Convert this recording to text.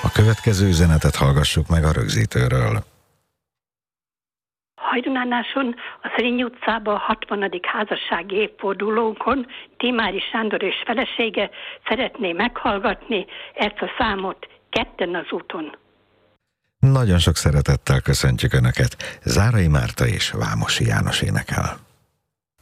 A következő üzenetet hallgassuk meg a rögzítőről. Hajdúnánáson, a Szerény utcában a 60. házassági évfordulónkon Timári Sándor és felesége szeretné meghallgatni ezt a számot Ketten az úton. Nagyon sok szeretettel köszöntjük Önöket. Zárai Márta és Vámosi János énekel.